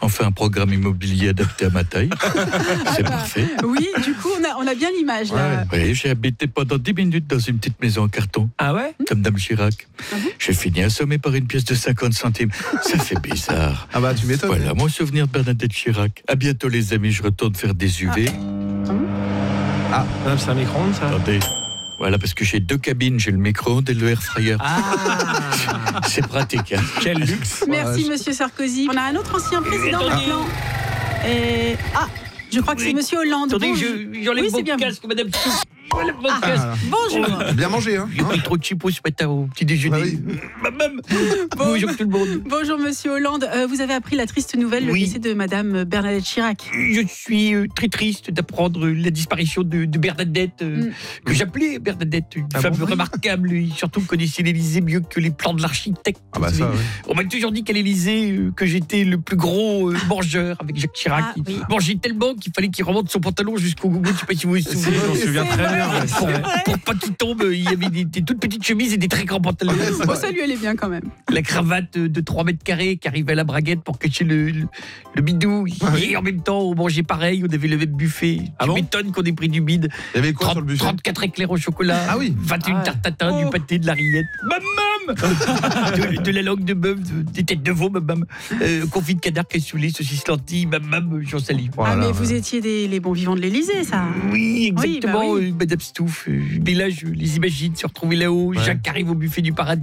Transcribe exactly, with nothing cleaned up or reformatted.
On fait un programme immobilier adapté à ma taille. C'est bah, parfait. Oui, du coup, on a, on a bien l'image là. Ouais. Oui, j'ai habité pendant dix minutes dans une petite maison en carton. Ah ouais? Comme Dame Chirac. Ah bon? J'ai fini assommé par une pièce de cinquante centimes. Ça fait bizarre. Ah bah tu m'étonnes. Voilà mon souvenir de Bernadette Chirac. À bientôt les amis, je retourne faire des U V. Ah, Ah, c'est un micro-ondes, ça? Attendez. Voilà, parce que j'ai deux cabines, j'ai le micro-ondes et le air fryer. Ah! C'est pratique. Hein. Quel luxe! Merci, Ouais, monsieur Sarkozy. On a un autre ancien président maintenant. Et... Ah, je crois que c'est monsieur Hollande. Attendez, Bon, je, j'enlève oui, mon c'est bien. casque, madame. J'enlève mon Ah, casque. bonjour. bien mangé, hein, Il y a hein eu trop de chipos ce matin au petit déjeuner. Bah oui. Madame! Bon. Bonjour tout le monde. Bonjour, monsieur Hollande. Euh, vous avez appris la triste nouvelle, le Oui. décès de madame Bernadette Chirac. Je suis euh, très triste d'apprendre la disparition de, de Bernadette, euh, Mm. que j'appelais Bernadette, une Ah femme bon, oui. remarquable, et surtout connaissait l'Élysée mieux que les plans de l'architecte. Ah bah ça, ouais. On m'a toujours dit qu'à l'Élysée, euh, que j'étais le plus gros euh, mangeur avec Jacques Chirac. Ah, oui. Il mangeait tellement qu'il fallait qu'il remonte son pantalon jusqu'au gougou. Je sais pas si vous vous C'est souvenez. vrai, Je m'en souviens c'est très vrai, bien. c'est Pour, vrai. pour pas qu'il tombe, il y avait des, des toutes petites chemises et des très grands pantalons. Bon, ça lui allait bien quand même. La cravate de trois mètres carrés qui arrivait à la braguette pour cacher le, le, le bidou. Et en même temps, on mangeait pareil, on avait le même buffet. Ah Je bon m'étonne qu'on ait pris du bide. Il y avait quoi sur trente, le buffet? trente-quatre éclairs au chocolat. Ah oui. vingt et une Ah ouais. tartes tatin, Oh. du pâté, de la rillette. Maman de, de la langue de bœuf, de- des têtes de veau, maman. Euh, confit de canard, cassoulet, saucisse lentille, maman, j'en salive. Ah, Voilà, mais ouais. vous étiez des, les bons vivants de l'Élysée, ça. Oui, exactement, Oui, bah oui. euh, Madame Stouff. Euh, mais là, je les imagine se retrouver là-haut. Ouais. Jacques arrive au buffet du paradis.